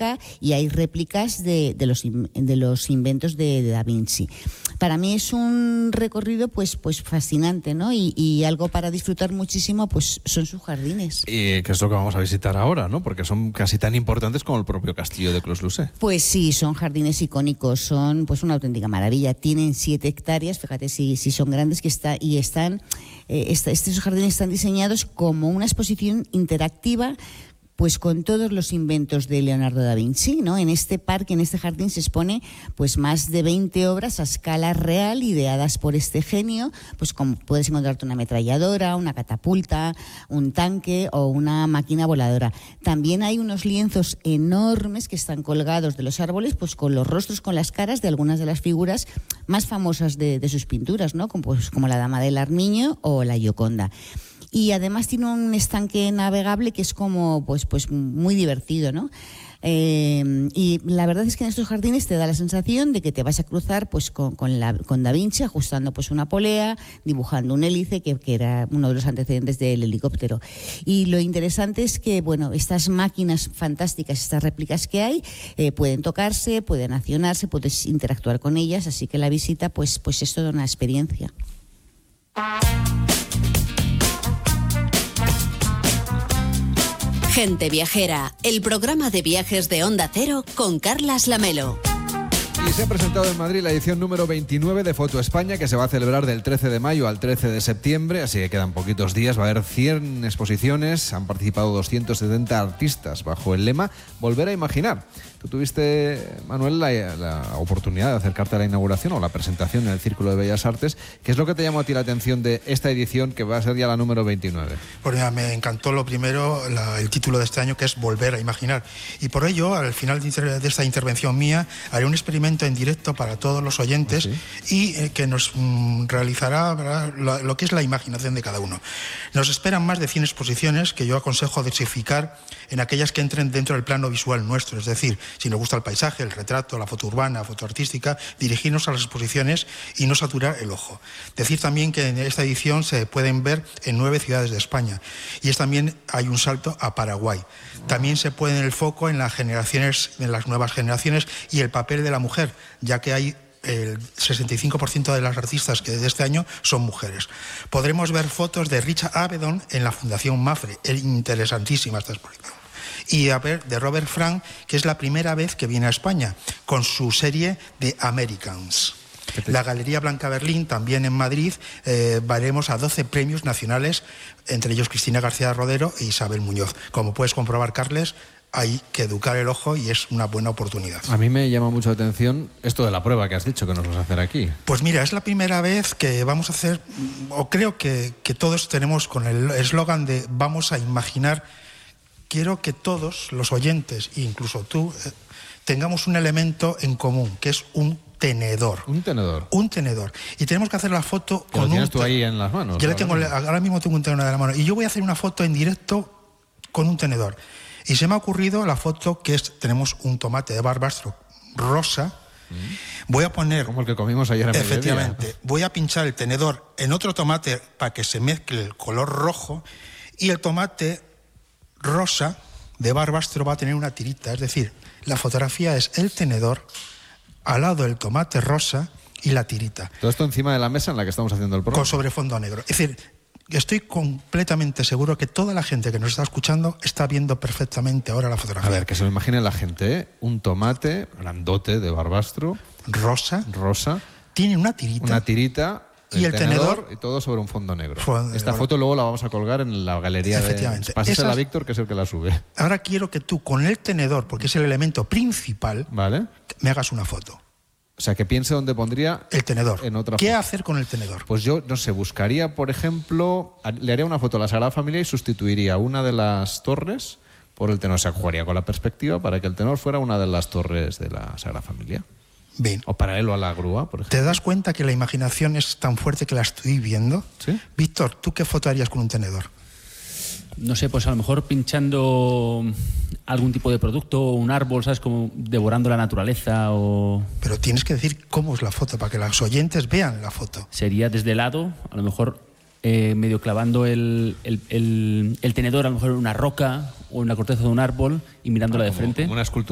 cerca y hay réplicas de los inventos de Da Vinci. Para mí es un recorrido pues fascinante, ¿no? Y algo para disfrutar muchísimo pues son sus jardines. Y que es lo que vamos a visitar ahora, ¿no? Porque son casi tan importantes como el propio castillo de Clos-Lucé. Pues sí, son jardines icónicos, son pues una auténtica maravilla. Tienen 7 hectáreas, fíjate si son grandes, estos jardines están diseñados como una exposición interactiva, pues con todos los inventos de Leonardo da Vinci, ¿no? En este parque, en este jardín se expone pues más de 20 obras a escala real ideadas por este genio, pues como puedes encontrarte una ametralladora, una catapulta, un tanque o una máquina voladora. También hay unos lienzos enormes que están colgados de los árboles, pues con los rostros, con las caras de algunas de las figuras más famosas de sus pinturas, ¿no? Como la Dama del Armiño o la Gioconda. Y además tiene un estanque navegable que es como pues muy divertido, ¿no? Y la verdad es que en estos jardines te da la sensación de que te vas a cruzar pues con Da Vinci, ajustando pues una polea, dibujando un hélice que era uno de los antecedentes del helicóptero. Y lo interesante es que bueno, estas máquinas fantásticas, estas réplicas que hay, pueden tocarse, pueden accionarse, puedes interactuar con ellas, así que la visita pues es toda una experiencia. Gente Viajera, el programa de viajes de Onda Cero con Carlas Lamelo. Y se ha presentado en Madrid la edición número 29 de Foto España, que se va a celebrar del 13 de mayo al 13 de septiembre, así que quedan poquitos días. Va a haber 100 exposiciones, han participado 270 artistas bajo el lema Volver a Imaginar. Tú tuviste, Manuel, la oportunidad de acercarte a la inauguración o la presentación en el Círculo de Bellas Artes. ¿Qué es lo que te llamó a ti la atención de esta edición, que va a ser ya la número 29? Pues mira, me encantó lo primero, el título de este año, que es Volver a Imaginar. Y por ello, al final de esta intervención mía, haré un experimento en directo para todos los oyentes. ¿Sí? Y que nos realizará, ¿verdad?, lo que es la imaginación de cada uno. Nos esperan más de 100 exposiciones que yo aconsejo diversificar en aquellas que entren dentro del plano visual nuestro, es decir, si nos gusta el paisaje, el retrato, la foto urbana, la foto artística, dirigirnos a las exposiciones y no saturar el ojo. Decir también que en esta edición se pueden ver en 9 ciudades de España, y también hay un salto a Paraguay. También se pone el foco en las nuevas generaciones y el papel de la mujer, ya que hay el 65% de las artistas que de este año son mujeres. Podremos ver fotos de Richard Avedon en la Fundación Mafre, interesantísima esta exposición. Y a ver, de Robert Frank, que es la primera vez que viene a España, con su serie de Americans. La Galería Blanca Berlín, también en Madrid, veremos a 12 premios nacionales, entre ellos Cristina García Rodero e Isabel Muñoz. Como puedes comprobar, Carles, hay que educar el ojo y es una buena oportunidad. A mí me llama mucho la atención esto de la prueba que has dicho que nos vas a hacer aquí. Pues mira, es la primera vez que vamos a hacer, o creo que todos tenemos con el eslogan de vamos a imaginar. Quiero que todos los oyentes, incluso tú, tengamos un elemento en común, que es un tenedor. ¿Un tenedor? Un tenedor. Y tenemos que hacer la foto con un... ¿Lo tienes tú ahí en las manos? Yo le tengo, ahora mismo tengo un tenedor en la mano. Y yo voy a hacer una foto en directo con un tenedor. Y se me ha ocurrido la foto que es, tenemos un tomate de barbastro rosa. Voy a poner... Como el que comimos ayer en mediodía. Efectivamente. Voy a pinchar el tenedor en otro tomate para que se mezcle el color rojo. Y el tomate rosa de barbastro va a tener una tirita, es decir, la fotografía es el tenedor al lado del tomate rosa y la tirita. Todo esto encima de la mesa en la que estamos haciendo el programa. Con sobre fondo negro. Es decir, estoy completamente seguro que toda la gente que nos está escuchando está viendo perfectamente ahora la fotografía. A ver, que se lo imagine la gente, ¿eh? Un tomate grandote de barbastro. Rosa. Tiene una tirita. Una tirita. Y el tenedor y todo sobre un fondo negro. Esta foto luego la vamos a colgar en la galería de... Pásasela a Víctor, que es el que la sube. Ahora quiero que tú, con el tenedor, porque es el elemento principal, ¿vale?, me hagas una foto. O sea, que piense dónde pondría el tenedor. En otra ¿Qué foto. hacer con el tenedor? Pues yo, no sé, buscaría, por ejemplo, le haría una foto a la Sagrada Familia y sustituiría una de las torres por el tenor. O sea, jugaría con la perspectiva para que el tenor fuera una de las torres de la Sagrada Familia. Bien. O paralelo a la grúa, por ejemplo. ¿Te das cuenta que la imaginación es tan fuerte que la estoy viendo? ¿Sí? Víctor, ¿tú qué foto harías con un tenedor? No sé, pues a lo mejor pinchando algún tipo de producto, un árbol, ¿sabes? Como devorando la naturaleza o... Pero tienes que decir cómo es la foto para que los oyentes vean la foto. Sería desde lado, a lo mejor medio clavando el tenedor, a lo mejor en una roca o en la corteza de un árbol y mirándola de frente. Como una escultura.